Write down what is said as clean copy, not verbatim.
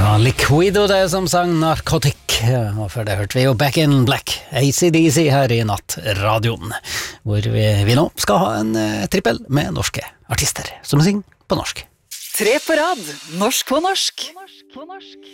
Liquido det som sang Narcotic, og før det hørte vi jo Back in Black, AC/DC her i Nattradioen, hvor vi nå skal ha en trippel med norske artister som synger på norsk. 3 på rad, norsk på norsk.